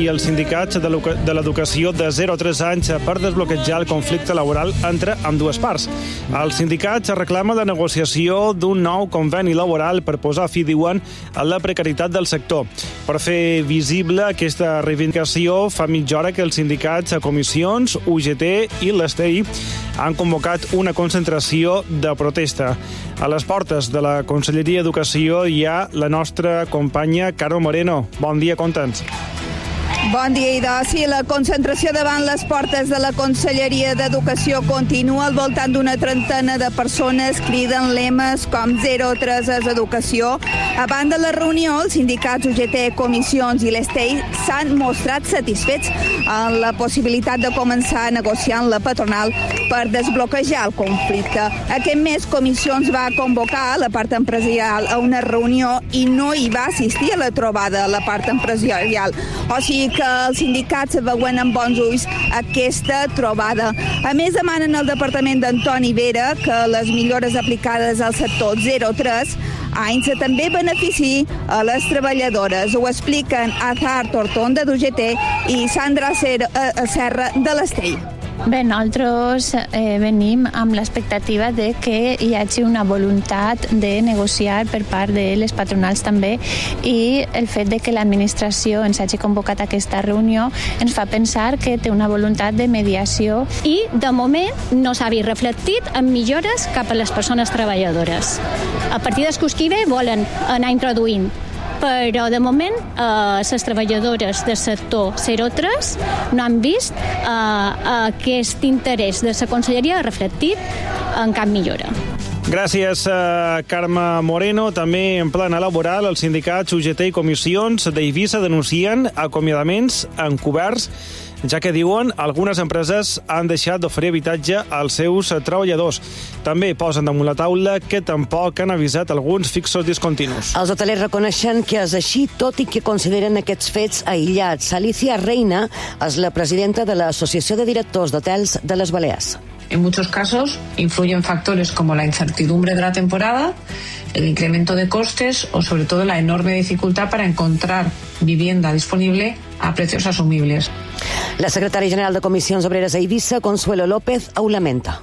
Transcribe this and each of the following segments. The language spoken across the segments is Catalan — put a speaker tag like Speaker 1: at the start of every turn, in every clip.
Speaker 1: i els sindicats de l'educació de 0 a 3 anys per desbloquejar el conflicte laboral entre ambdues parts. Els sindicats reclamen la negociació d'un nou conveni laboral per posar fi, diuen, a la precarietat del sector. Per fer visible aquesta reivindicació, fa mitja hora que els sindicats, comissions, UGT i l'STI han convocat una concentració de protesta. A les portes de la Conselleria d'Educació hi ha la nostra companya Carme Moreno. Bon dia, conta'ns.
Speaker 2: Bon dia, idò. Sí, la concentració davant les portes de la Conselleria d'Educació continua. Al voltant d'una trentena de persones criden lemes com 0-3 és educació. A banda de la reunió, els sindicats UGT, comissions i l'ESTEI s'han mostrat satisfets en la possibilitat de començar a negociar amb la patronal per desbloquejar el conflicte. Aquest mes, Comissions va convocar la part empresarial a una reunió i no hi va assistir a la trobada la part empresarial. O sigui que els sindicats veuen amb bons ulls aquesta trobada. A més, demanen al departament d'Antoni Vera que les millores aplicades al sector 0-3 anys també benefici a les treballadores. Ho expliquen Azar Tortonda d'UGT i Sandra Serra de l'Estell.
Speaker 3: Bé, nosaltres venim amb l'expectativa de que hi hagi una voluntat de negociar per part de les patronals també, i el fet de que l'administració ens hagi convocat a aquesta reunió ens fa pensar que té una voluntat de mediació.
Speaker 4: I, de moment, no s'ha vist reflectit en millores cap a les persones treballadores. A partir del curs que ve volen anar introduint, però de moment les treballadores del sector 0-3 no han vist aquest interès de la Conselleria reflectit en cap millora.
Speaker 1: Gràcies, Carme Moreno. També en plana laboral, els sindicats UGT i comissions d'Eivissa denuncien acomiadaments encoberts, ja que diuen algunes empreses han deixat d'oferir habitatge als seus treballadors. També posen damunt la taula que tampoc han avisat alguns fixos discontinus.
Speaker 5: Els hotelers reconeixen que és així, tot i que consideren aquests fets aïllats. Alicia Reina és la presidenta de l'Associació de Directors d'Hotels de les Balears.
Speaker 6: En muchos casos influyen factores como la incertidumbre de la temporada, el incremento de costes o sobre todo la enorme dificultad para encontrar vivienda disponible a precios asumibles.
Speaker 5: La secretaria general de Comisiones Obreras a Eivissa, Consuelo López, aún lamenta.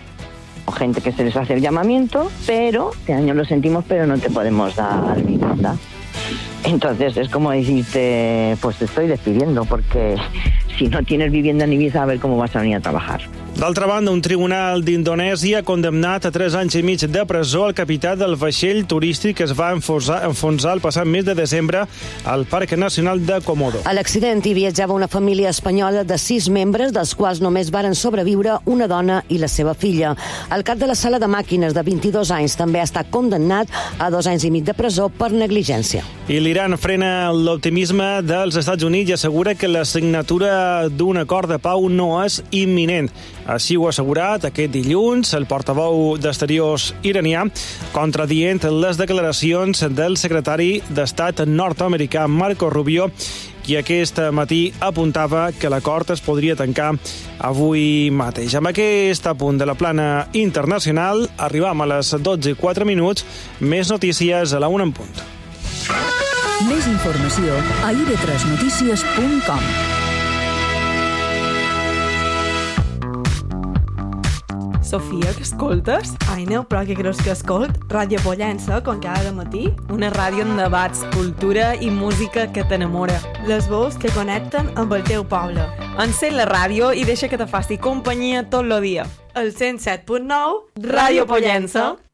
Speaker 7: Gente que se les hace el llamamiento, pero este año lo sentimos, pero no te podemos dar vivienda. Entonces es como decirte, pues te estoy despidiendo, porque si no tienes vivienda en Ibiza, a ver cómo vas a venir a trabajar.
Speaker 1: D'altra banda, un tribunal d'Indonèsia ha condemnat a 3 anys i mig de presó al capità del vaixell turístic que es va enfonsar el passat mes de desembre al Parc Nacional de Komodo.
Speaker 5: A l'accident hi viatjava una família espanyola de 6 membres, dels quals només varen sobreviure una dona i la seva filla. El cap de la sala de màquines, de 22 anys, també ha estat condemnat a 2 anys i mig de presó per negligència.
Speaker 1: I l'Iran frena l'optimisme dels Estats Units i assegura que la signatura d'un acord de pau no és imminent. Així ho ha assegurat aquest dilluns el portaveu d'Exteriors iranià, contradient les declaracions del secretari d'Estat nord-americà Marco Rubio, qui aquest matí apuntava que l'acord es podria tancar avui mateix. Amb aquest apunt de la plana internacional arribam a les 12:04, més notícies a la 1 en punt.
Speaker 8: Més informació a ib3notícies.com.
Speaker 9: Sofia, que escoltes? Ai, no, però què creus que escolt? Ràdio Pollença, com cada matí?
Speaker 10: Una ràdio amb debats, cultura i música que t'enamora.
Speaker 9: Les veus que connecten amb el teu poble.
Speaker 10: Encén la ràdio i deixa que te faci companyia tot el dia.
Speaker 9: El 107.9,
Speaker 10: Ràdio Pollença.